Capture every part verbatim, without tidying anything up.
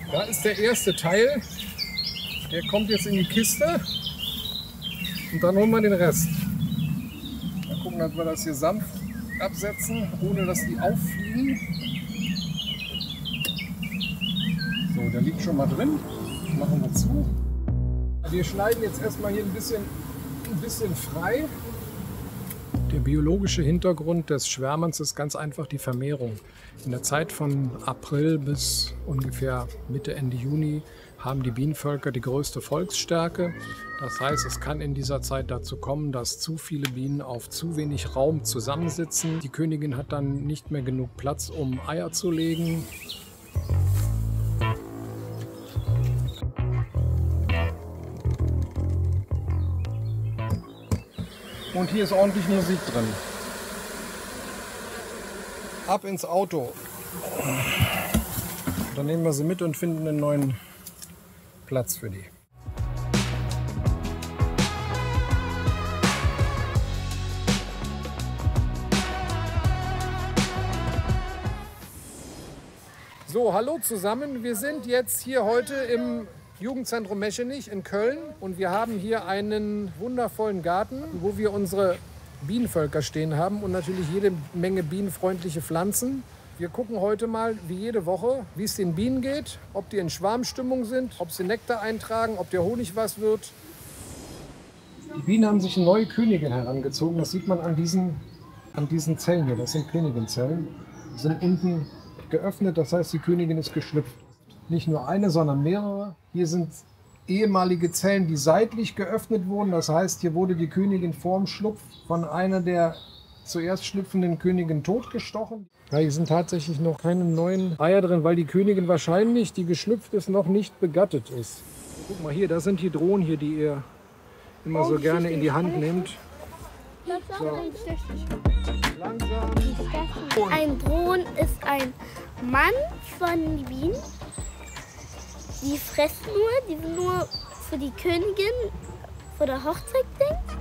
Da ist der erste Teil. Der kommt jetzt in die Kiste. Und dann holen wir den Rest. Mal gucken, dass wir das hier sanft absetzen, ohne dass die auffliegen. So, der liegt schon mal drin. Machen wir zu. Wir schneiden jetzt erstmal hier ein bisschen, ein bisschen frei. Der biologische Hintergrund des Schwärmerns ist ganz einfach die Vermehrung. In der Zeit von April bis ungefähr Mitte, Ende Juni haben die Bienenvölker die größte Volksstärke. Das heißt, es kann in dieser Zeit dazu kommen, dass zu viele Bienen auf zu wenig Raum zusammensitzen. Die Königin hat dann nicht mehr genug Platz, um Eier zu legen. Und hier ist ordentlich Musik drin. Ab ins Auto. Dann nehmen wir sie mit und finden einen neuen Platz für die. So, hallo zusammen. Wir sind jetzt hier heute im Jugendzentrum Meschenich in Köln und wir haben hier einen wundervollen Garten, wo wir unsere Bienenvölker stehen haben und natürlich jede Menge bienenfreundliche Pflanzen. Wir gucken heute mal, wie jede Woche, wie es den Bienen geht, ob die in Schwarmstimmung sind, ob sie Nektar eintragen, ob der Honig was wird. Die Bienen haben sich eine neue Königin herangezogen. Das sieht man an diesen, an diesen Zellen hier. Das sind Königinzellen. Die sind unten geöffnet, das heißt, die Königin ist geschlüpft. Nicht nur eine, sondern mehrere. Hier sind ehemalige Zellen, die seitlich geöffnet wurden. Das heißt, hier wurde die Königin vorm Schlupf von einer der zuerst schlüpfenden Königin totgestochen. Ja, hier sind tatsächlich noch keine neuen Eier drin, weil die Königin wahrscheinlich, die geschlüpft ist, noch nicht begattet ist. Guck mal hier, das sind die Drohnen hier, die ihr immer so gerne in die Hand nehmt. So. Langsam. Ein Drohnen ist ein Mann von Bienen. Die fressen nur, die sind nur für die Königin vor der Hochzeit denkt.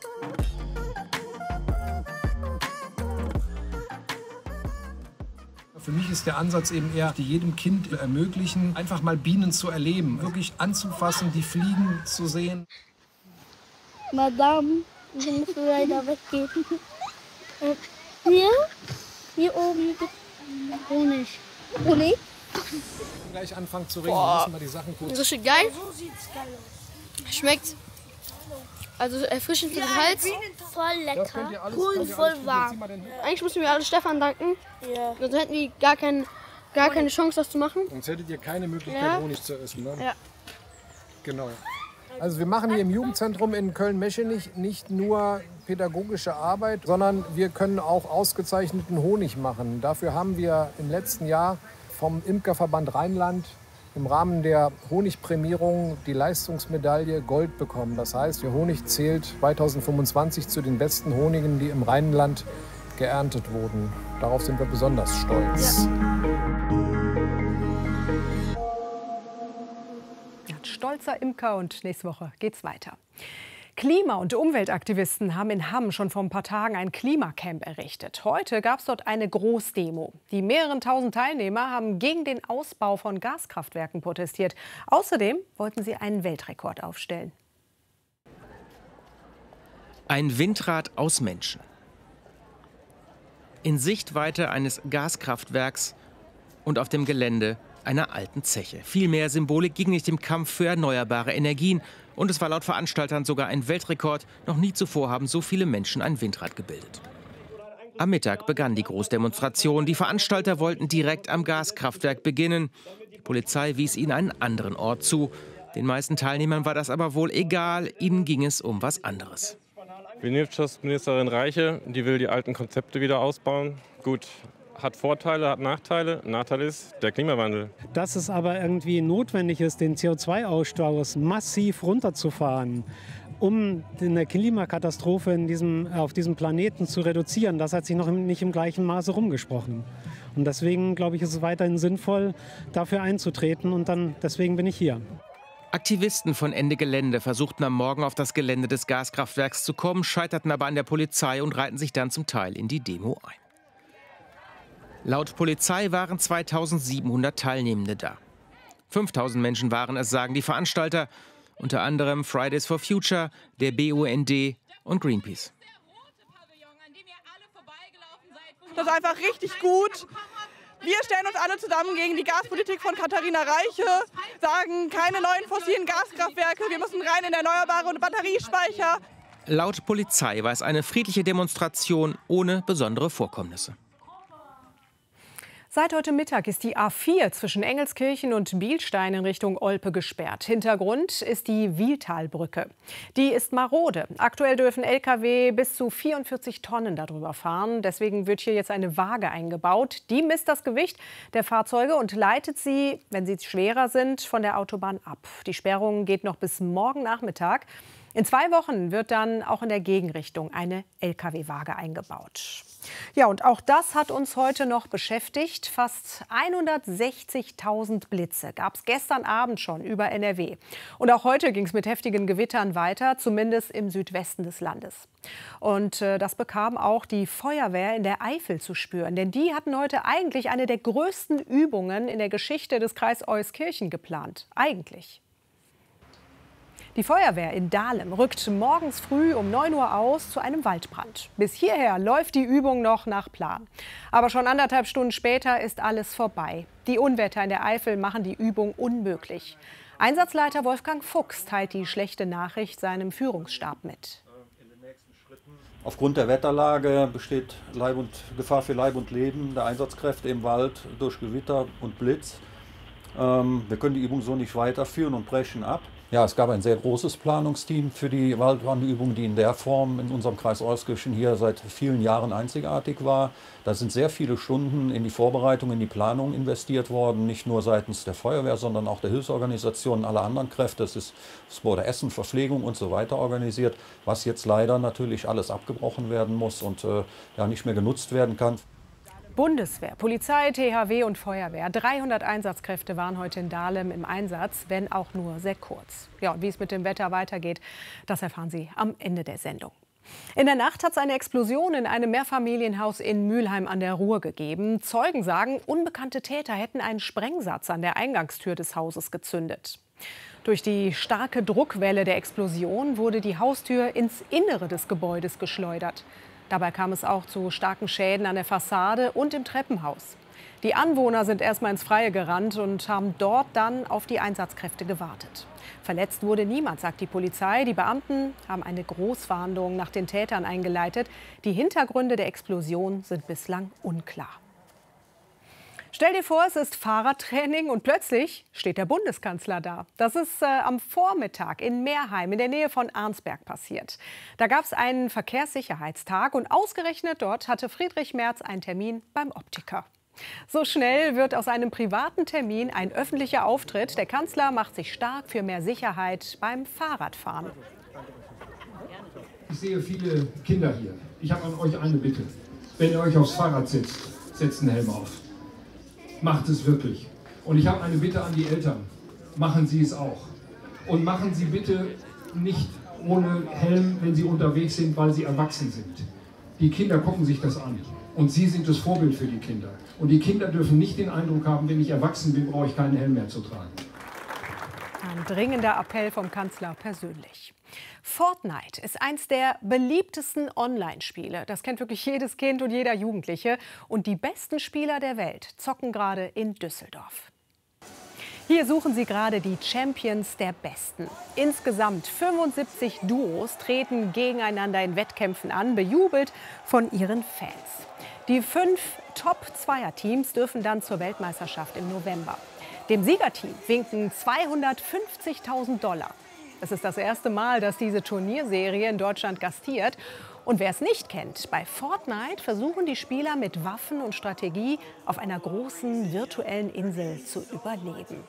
Für mich ist der Ansatz eben eher, die jedem Kind ermöglichen, einfach mal Bienen zu erleben, wirklich anzufassen, die Fliegen zu sehen. Madame, ich muss leider weggehen. Hier, hier oben gibt Honig. Honig? Gleich anfangen zu reden, wir müssen mal die Sachen kurz. Richtig geil. Schmeckt also erfrischend für den Hals. Voll lecker. Cool, voll warm. Eigentlich müssen wir alle Stefan danken. Ja. Sonst hätten die gar, kein, gar keine Chance, das zu machen. Sonst hättet ihr keine Möglichkeit, Ja. Honig zu essen. Ne? Ja. Genau. Also wir machen hier im Jugendzentrum in Köln-Meschenich nicht nur pädagogische Arbeit, sondern wir können auch ausgezeichneten Honig machen. Dafür haben wir im letzten Jahr vom Imkerverband Rheinland im Rahmen der Honigprämierung die Leistungsmedaille Gold bekommen. Das heißt, der Honig zählt zweitausendfünfundzwanzig zu den besten Honigen, die im Rheinland geerntet wurden. Darauf sind wir besonders stolz. Ja. Stolzer Imker und nächste Woche geht's weiter. Klima- und Umweltaktivisten haben in Hamm schon vor ein paar Tagen ein Klimacamp errichtet. Heute gab es dort eine Großdemo. Die mehreren tausend Teilnehmer haben gegen den Ausbau von Gaskraftwerken protestiert. Außerdem wollten sie einen Weltrekord aufstellen. Ein Windrad aus Menschen. In Sichtweite eines Gaskraftwerks und auf dem Gelände einer alten Zeche. Viel mehr Symbolik ging nicht im Kampf für erneuerbare Energien. Und es war laut Veranstaltern sogar ein Weltrekord. Noch nie zuvor haben so viele Menschen ein Windrad gebildet. Am Mittag begann die Großdemonstration. Die Veranstalter wollten direkt am Gaskraftwerk beginnen. Die Polizei wies ihnen einen anderen Ort zu. Den meisten Teilnehmern war das aber wohl egal. Ihnen ging es um was anderes. Die Wirtschaftsministerin Reiche, die will die alten Konzepte wieder ausbauen. Gut, hat Vorteile, hat Nachteile. Nachteil ist der Klimawandel. Dass es aber irgendwie notwendig ist, den C O zwei Ausstoß massiv runterzufahren, um eine Klimakatastrophe in diesem, auf diesem Planeten zu reduzieren, das hat sich noch nicht im gleichen Maße rumgesprochen. Und deswegen, glaube ich, ist es weiterhin sinnvoll, dafür einzutreten. Und dann, deswegen bin ich hier. Aktivisten von Ende Gelände versuchten am Morgen auf das Gelände des Gaskraftwerks zu kommen, scheiterten aber an der Polizei und reihten sich dann zum Teil in die Demo ein. Laut Polizei waren zweitausendsiebenhundert Teilnehmende da. fünftausend Menschen waren es, sagen die Veranstalter. Unter anderem Fridays for Future, der B U N D und Greenpeace. Das ist einfach richtig gut. Wir stellen uns alle zusammen gegen die Gaspolitik von Katharina Reiche, sagen keine neuen fossilen Gaskraftwerke, wir müssen rein in erneuerbare und Batteriespeicher. Laut Polizei war es eine friedliche Demonstration ohne besondere Vorkommnisse. Seit heute Mittag ist die A vier zwischen Engelskirchen und Bielstein in Richtung Olpe gesperrt. Hintergrund ist die Wieltalbrücke. Die ist marode. Aktuell dürfen L K W bis zu vierundvierzig Tonnen darüber fahren. Deswegen wird hier jetzt eine Waage eingebaut. Die misst das Gewicht der Fahrzeuge und leitet sie, wenn sie schwerer sind, von der Autobahn ab. Die Sperrung geht noch bis morgen Nachmittag. In zwei Wochen wird dann auch in der Gegenrichtung eine L K W-Waage eingebaut. Ja, und auch das hat uns heute noch beschäftigt. Fast hundertsechzigtausend Blitze gab es gestern Abend schon über N R W. Und auch heute ging es mit heftigen Gewittern weiter, zumindest im Südwesten des Landes. Und äh, das bekam auch die Feuerwehr in der Eifel zu spüren. Denn die hatten heute eigentlich eine der größten Übungen in der Geschichte des Kreis Euskirchen geplant. Eigentlich. Die Feuerwehr in Dahlem rückt morgens früh um neun Uhr aus zu einem Waldbrand. Bis hierher läuft die Übung noch nach Plan. Aber schon anderthalb Stunden später ist alles vorbei. Die Unwetter in der Eifel machen die Übung unmöglich. Einsatzleiter Wolfgang Fuchs teilt die schlechte Nachricht seinem Führungsstab mit. Aufgrund der Wetterlage besteht Leib und, Gefahr für Leib und Leben der Einsatzkräfte im Wald durch Gewitter und Blitz. Ähm, wir können die Übung so nicht weiterführen und brechen ab. Ja, es gab ein sehr großes Planungsteam für die Waldbrandübung, die in der Form in unserem Kreis Euskirchen hier seit vielen Jahren einzigartig war. Da sind sehr viele Stunden in die Vorbereitung, in die Planung investiert worden, nicht nur seitens der Feuerwehr, sondern auch der Hilfsorganisationen, aller anderen Kräfte. Es ist, es wurde Essen, Verpflegung und so weiter organisiert, was jetzt leider natürlich alles abgebrochen werden muss und äh, ja, nicht mehr genutzt werden kann. Bundeswehr, Polizei, T H W und Feuerwehr. dreihundert Einsatzkräfte waren heute in Dahlem im Einsatz, wenn auch nur sehr kurz. Ja, und wie es mit dem Wetter weitergeht, das erfahren Sie am Ende der Sendung. In der Nacht hat es eine Explosion in einem Mehrfamilienhaus in Mülheim an der Ruhr gegeben. Zeugen sagen, unbekannte Täter hätten einen Sprengsatz an der Eingangstür des Hauses gezündet. Durch die starke Druckwelle der Explosion wurde die Haustür ins Innere des Gebäudes geschleudert. Dabei kam es auch zu starken Schäden an der Fassade und im Treppenhaus. Die Anwohner sind erstmal ins Freie gerannt und haben dort dann auf die Einsatzkräfte gewartet. Verletzt wurde niemand, sagt die Polizei. Die Beamten haben eine Großfahndung nach den Tätern eingeleitet. Die Hintergründe der Explosion sind bislang unklar. Stell dir vor, es ist Fahrradtraining und plötzlich steht der Bundeskanzler da. Das ist äh, am Vormittag in Meerheim in der Nähe von Arnsberg passiert. Da gab es einen Verkehrssicherheitstag und ausgerechnet dort hatte Friedrich Merz einen Termin beim Optiker. So schnell wird aus einem privaten Termin ein öffentlicher Auftritt. Der Kanzler macht sich stark für mehr Sicherheit beim Fahrradfahren. Ich sehe viele Kinder hier. Ich habe an euch eine Bitte. Wenn ihr euch aufs Fahrrad setzt, setzt einen Helm auf. Macht es wirklich. Und ich habe eine Bitte an die Eltern. Machen Sie es auch. Und machen Sie bitte nicht ohne Helm, wenn Sie unterwegs sind, weil Sie erwachsen sind. Die Kinder gucken sich das an. Und Sie sind das Vorbild für die Kinder. Und die Kinder dürfen nicht den Eindruck haben, wenn ich erwachsen bin, brauche ich keinen Helm mehr zu tragen. Ein dringender Appell vom Kanzler persönlich. Fortnite ist eins der beliebtesten Online-Spiele. Das kennt wirklich jedes Kind und jeder Jugendliche. Und die besten Spieler der Welt zocken gerade in Düsseldorf. Hier suchen sie gerade die Champions der Besten. Insgesamt fünfundsiebzig Duos treten gegeneinander in Wettkämpfen an, bejubelt von ihren Fans. Die fünf Top-Zweier-Teams dürfen dann zur Weltmeisterschaft im November. Dem Siegerteam winken zweihundertfünfzigtausend Dollar. Es ist das erste Mal, dass diese Turnierserie in Deutschland gastiert. Und wer es nicht kennt, bei Fortnite versuchen die Spieler mit Waffen und Strategie auf einer großen virtuellen Insel zu überleben.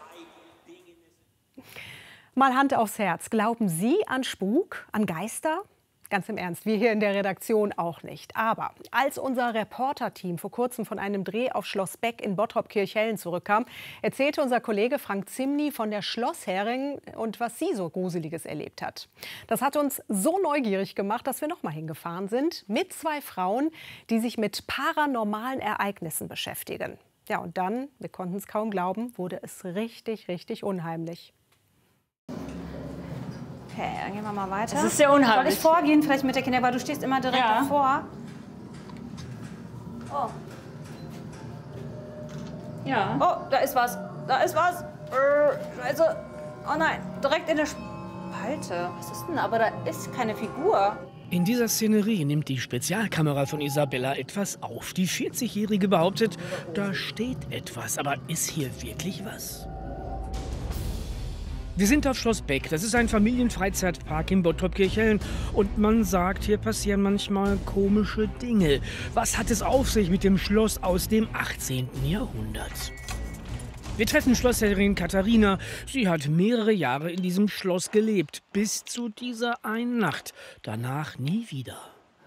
Mal Hand aufs Herz, glauben Sie an Spuk, an Geister? Ganz im Ernst, wir hier in der Redaktion auch nicht. Aber als unser Reporterteam vor kurzem von einem Dreh auf Schloss Beck in Bottrop-Kirchhellen zurückkam, erzählte unser Kollege Frank Zimny von der Schlossherrin und was sie so Gruseliges erlebt hat. Das hat uns so neugierig gemacht, dass wir noch mal hingefahren sind mit zwei Frauen, die sich mit paranormalen Ereignissen beschäftigen. Ja, und dann, wir konnten es kaum glauben, wurde es richtig, richtig unheimlich. Okay, dann gehen wir mal weiter. Das ist sehr unheimlich. Soll ich vorgehen, vielleicht mit der Kinder, weil du stehst immer direkt Ja. davor. Oh. Ja. Oh, da ist was. Da ist was. Äh, Scheiße. Oh nein, direkt in der Spalte. Was ist denn? Aber da ist keine Figur. In dieser Szenerie nimmt die Spezialkamera von Isabella etwas auf. Die vierzigjährige behauptet, da steht etwas. Aber ist hier wirklich was? Wir sind auf Schloss Beck. Das ist ein Familienfreizeitpark in Bottrop-Kirchhellen. Und man sagt, hier passieren manchmal komische Dinge. Was hat es auf sich mit dem Schloss aus dem achtzehnten Jahrhundert? Wir treffen Schlossherrin Katharina. Sie hat mehrere Jahre in diesem Schloss gelebt, bis zu dieser einen Nacht. Danach nie wieder.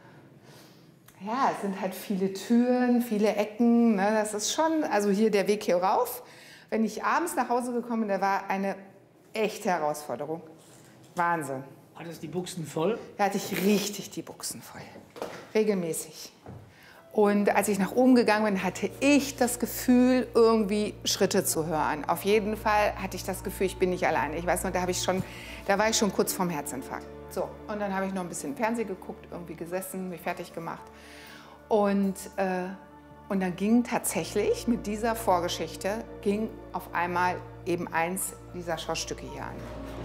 Ja, es sind halt viele Türen, viele Ecken. Ne? Das ist schon, also hier der Weg hier rauf. Wenn ich abends nach Hause gekommen bin, da war eine echte Herausforderung. Wahnsinn. Hattest die Buchsen voll? Da hatte ich richtig die Buchsen voll. Regelmäßig. Und als ich nach oben gegangen bin, hatte ich das Gefühl, irgendwie Schritte zu hören. Auf jeden Fall hatte ich das Gefühl, ich bin nicht alleine. Ich weiß noch, da, habe ich schon, da war ich schon kurz vorm Herzinfarkt. So, und dann habe ich noch ein bisschen Fernsehen geguckt, irgendwie gesessen, mich fertig gemacht. Und, äh, und dann ging tatsächlich mit dieser Vorgeschichte, ging auf einmal eben eins dieser Schlossstücke hier an.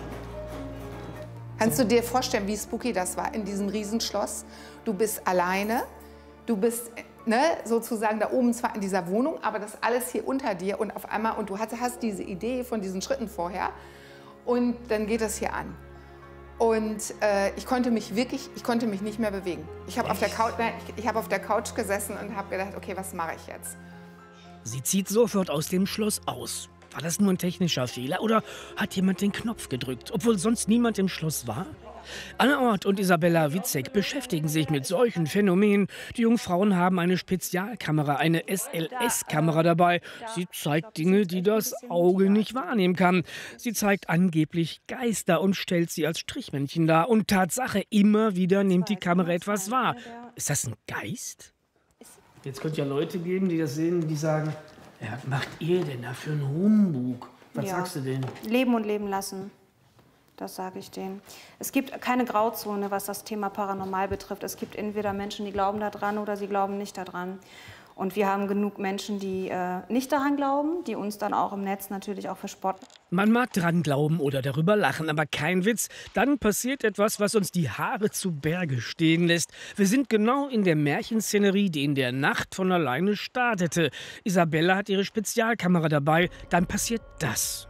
Kannst du dir vorstellen, wie spooky das war in diesem Riesenschloss? Du bist alleine. Du bist ne, sozusagen da oben zwar in dieser Wohnung, aber das alles hier unter dir und auf einmal, und du hast, hast diese Idee von diesen Schritten vorher und dann geht das hier an. Und äh, ich konnte mich wirklich, ich konnte mich nicht mehr bewegen. Ich habe auf der Couch, nein, ich, ich habe auf der Couch gesessen und habe gedacht, okay, was mache ich jetzt? Sie zieht sofort aus dem Schloss aus. War das nur ein technischer Fehler oder hat jemand den Knopf gedrückt, obwohl sonst niemand im Schloss war? Anne Ort und Isabella Witzek beschäftigen sich mit solchen Phänomenen. Die Jungfrauen haben eine Spezialkamera, eine S L S-Kamera dabei. Sie zeigt Dinge, die das Auge nicht wahrnehmen kann. Sie zeigt angeblich Geister und stellt sie als Strichmännchen dar. Und Tatsache, immer wieder nimmt die Kamera etwas wahr. Ist das ein Geist? Jetzt könnte ja Leute geben, die das sehen, die sagen, ja, was macht ihr denn da für einen Humbug? Was Ja. sagst du denn? Leben und leben lassen. Das sage ich denen. Es gibt keine Grauzone, was das Thema Paranormal betrifft. Es gibt entweder Menschen, die glauben daran oder sie glauben nicht daran. Und wir haben genug Menschen, die äh, nicht daran glauben, die uns dann auch im Netz natürlich auch verspotten. Man mag dran glauben oder darüber lachen, aber kein Witz. Dann passiert etwas, was uns die Haare zu Berge stehen lässt. Wir sind genau in der Märchenszenerie, die in der Nacht von alleine startete. Isabella hat ihre Spezialkamera dabei. Dann passiert das.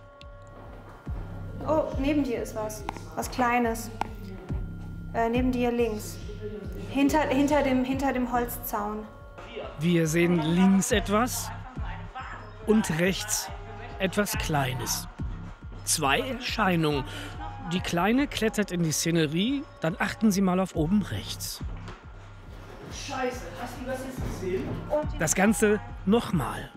Oh, neben dir ist was. Was Kleines. Äh, neben dir links. Hinter, hinter, dem, hinter dem Holzzaun. Wir sehen links etwas und rechts etwas Kleines. Zwei Erscheinungen. Die Kleine klettert in die Szenerie, dann achten Sie mal auf oben rechts. Scheiße, hast du das jetzt gesehen? Das Ganze nochmal.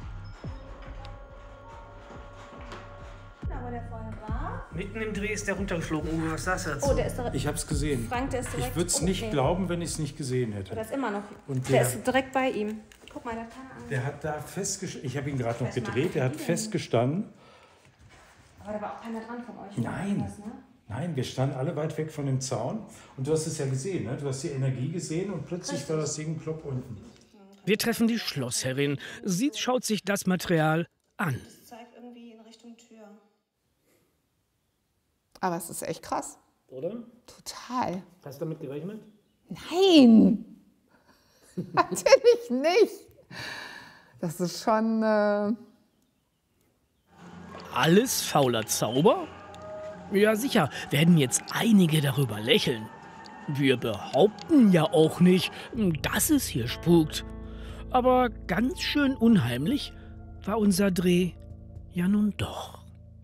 Aber der vorher war. Mitten im Dreh ist der runtergeflogen. Uwe, was sagst du dazu? Oh, der ist direkt. Ich habe es gesehen. Frank, der ist direkt. Ich würde es oh, nicht nee. glauben, wenn ich es nicht gesehen hätte. Der ist immer noch. Und der, der- ist direkt bei ihm. Guck mal, der hat keine Angst. Der hat da festgestanden. Ich habe ihn gerade noch Was macht gedreht. Der hat die denn? festgestanden. Aber da war auch keiner dran von euch. Nein. Was, ne? Nein, wir standen alle weit weg von dem Zaun. Und du hast es ja gesehen, ne? Du hast die Energie gesehen und plötzlich war das Ding plopp unten. Wir treffen die Schlossherrin. Sie schaut sich das Material an. Das zeigt irgendwie in Richtung Tür. Aber es ist echt krass. Oder? Total. Hast du damit gerechnet? Nein! Natürlich nicht. Das ist schon... Äh Alles fauler Zauber? Ja, sicher, werden jetzt einige darüber lächeln. Wir behaupten ja auch nicht, dass es hier spukt. Aber ganz schön unheimlich war unser Dreh ja nun doch.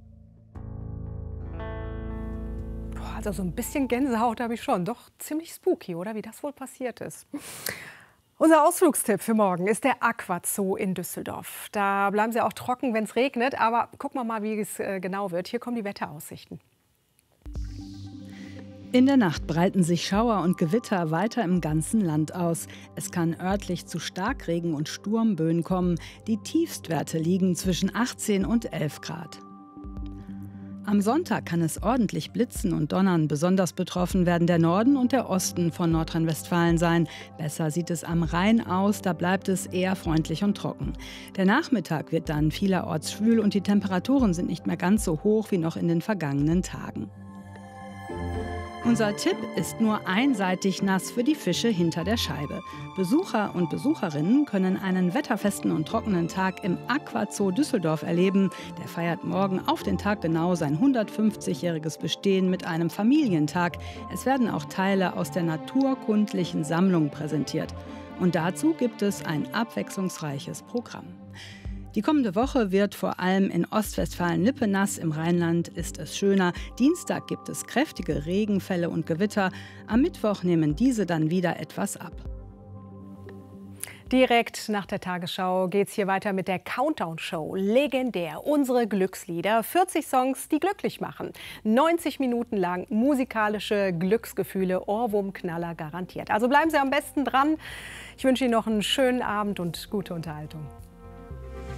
Boah, also so ein bisschen Gänsehaut habe ich schon. Doch ziemlich spooky, oder? Wie das wohl passiert ist. Unser Ausflugstipp für morgen ist der Aquazoo in Düsseldorf. Da bleiben Sie auch trocken, wenn es regnet. Aber gucken wir mal, wie es äh, genau wird. Hier kommen die Wetteraussichten. In der Nacht breiten sich Schauer und Gewitter weiter im ganzen Land aus. Es kann örtlich zu Starkregen und Sturmböen kommen. Die Tiefstwerte liegen zwischen achtzehn und elf Grad. Am Sonntag kann es ordentlich blitzen und donnern. Besonders betroffen werden der Norden und der Osten von Nordrhein-Westfalen sein. Besser sieht es am Rhein aus, da bleibt es eher freundlich und trocken. Der Nachmittag wird dann vielerorts schwül und die Temperaturen sind nicht mehr ganz so hoch wie noch in den vergangenen Tagen. Unser Tipp ist nur einseitig nass für die Fische hinter der Scheibe. Besucher und Besucherinnen können einen wetterfesten und trockenen Tag im Aquazoo Düsseldorf erleben. Der feiert morgen auf den Tag genau sein hundertfünfzigjähriges Bestehen mit einem Familientag. Es werden auch Teile aus der naturkundlichen Sammlung präsentiert. Und dazu gibt es ein abwechslungsreiches Programm. Die kommende Woche wird vor allem in Ostwestfalen-Lippe nass, im Rheinland ist es schöner. Dienstag gibt es kräftige Regenfälle und Gewitter. Am Mittwoch nehmen diese dann wieder etwas ab. Direkt nach der Tagesschau geht's hier weiter mit der Countdown-Show. Legendär, unsere Glückslieder. vierzig Songs, die glücklich machen. neunzig Minuten lang musikalische Glücksgefühle, Ohrwurmknaller garantiert. Also bleiben Sie am besten dran. Ich wünsche Ihnen noch einen schönen Abend und gute Unterhaltung.